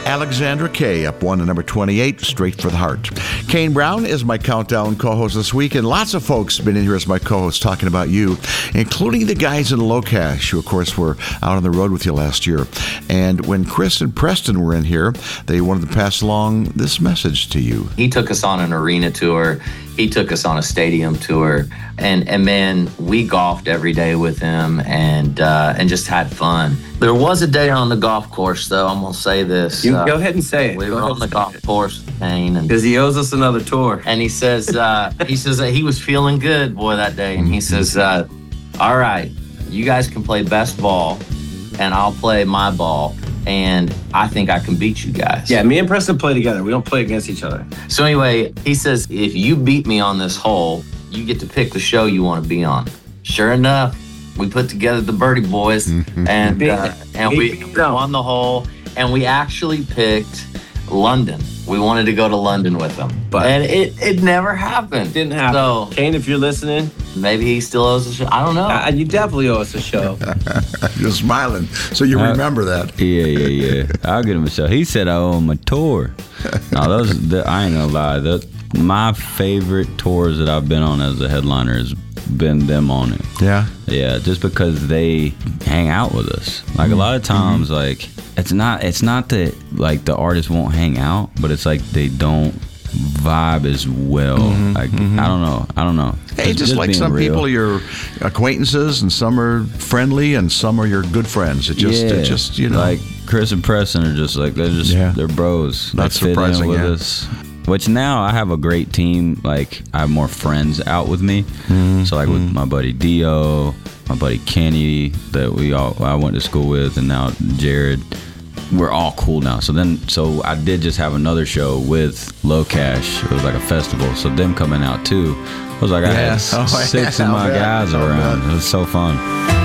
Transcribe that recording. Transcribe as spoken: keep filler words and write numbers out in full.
Alexandra Kay up one to number twenty-eight, Straight for the Heart. Kane Brown is my countdown co-host this week, and lots of folks have been in here as my co-host talking about you, including the guys in Locash, who of course were out on the road with you last year. And when Chris and Preston were in here, they wanted to pass along this message to you. He took us on an arena tour. He took us on a stadium tour, and and man, we golfed every day with him, and uh, and just had fun. There was a day on the golf course, though. I'm gonna say this. You uh, go ahead and say it. We go were on the golf it. course, Kane, and because he owes us another tour. And he says, uh, he says that he was feeling good, boy, that day, and he says, uh, "All right, you guys can play best ball, and I'll play my ball." And I think I can beat you guys. Yeah, me and Preston play together. We don't play against each other. So anyway, he says, if you beat me on this hole, you get to pick the show you want to be on. Sure enough, we put together the Birdie Boys, and uh, and we won the hole, and we actually picked London. We wanted to go to London with them, but and it, it never happened. Didn't happen. So, Kane, if you're listening, maybe he still owes us a show. I don't know. Uh, you definitely owe us a show. You're smiling, so you uh, remember that. Yeah, yeah, yeah. I'll get him a show. He said I owe him a tour. No, those, the, I ain't gonna lie. The, my favorite tours that I've been on as a headliner has been them on it. Yeah? Yeah, just because they hang out with us. Like, mm-hmm. a lot of times, mm-hmm. like, it's not it's not that, like, the artists won't hang out, but it's like they don't vibe as well. Mm-hmm, like, mm-hmm. I don't know. I don't know. Hey, just, just like some real. people, you're acquaintances, and some are friendly, and some are your good friends. It just, yeah. it just, you know. Like, Chris and Preston are just, like, they're just, yeah. they're bros. That's they fit surprising, in with yeah. us. Which now I have a great team. Like, I have more friends out with me. Mm-hmm. So, like, with my buddy Dio, my buddy Kenny, that we all I went to school with, and now Jared. We're all cool now. So then, so I did just have another show with Locash. It was like a festival. So them coming out too. I was like, I yeah. had oh, six yeah. of my oh, guys oh, around. God. It was so fun.